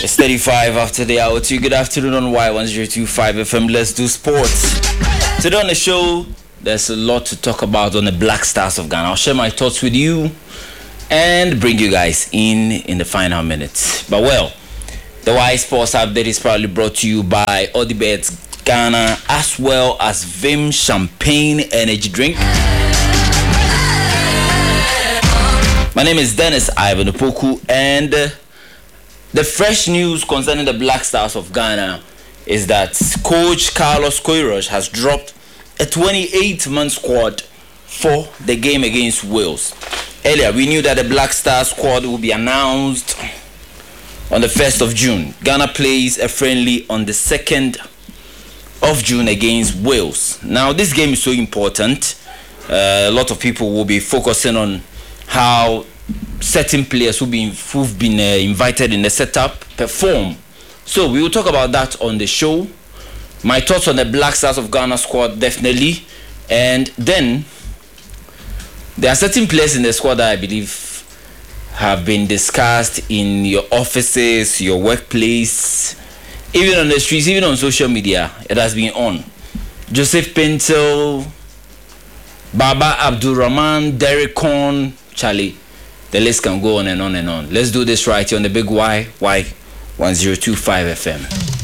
It's 35 after the hour 2. Good afternoon on Y1025 FM. Let's do sports. Today on the show, there's a lot to talk about on the Black Stars of Ghana. I'll share my thoughts with you and bring you guys in the final minutes. But well, the Y Sports Update is proudly brought to you by Odibets Ghana as well as Vim Champagne Energy Drink. My name is Dennis Ivan Opoku, and the fresh news concerning the Black Stars of Ghana is that coach Carlos Queiroz has dropped a 28-man squad for the game against Wales. Earlier, we knew that the Black Stars squad will be announced on the 1st of June. Ghana plays a friendly on the 2nd of June against Wales. Now, this game is so important. A lot of people will be focusing on how certain players who've been invited in the setup perform. So we will talk about that on the show. My thoughts on the Black Stars of Ghana squad, definitely. And then there are certain players in the squad that I believe have been discussed in your offices, your workplace, even on the streets, even on social media. It has been on. Joseph Pintel, Baba Abdulrahman, Derek Korn, Charlie. The list can go on and on and on. Let's do this right here on the Big Y1025 FM.